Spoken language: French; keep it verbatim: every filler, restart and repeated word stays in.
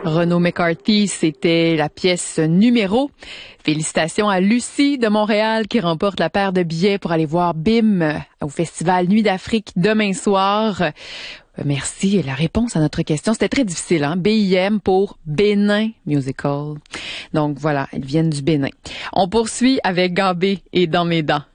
Renaud McCarthy, c'était la pièce numéro. Félicitations à Lucie de Montréal qui remporte la paire de billets pour aller voir B I M au Festival Nuit d'Afrique demain soir. Merci. La réponse à notre question, c'était très difficile, hein? B I M pour Bénin Musical. Donc voilà, ils viennent du Bénin. On poursuit avec Gambé et Dans mes dents.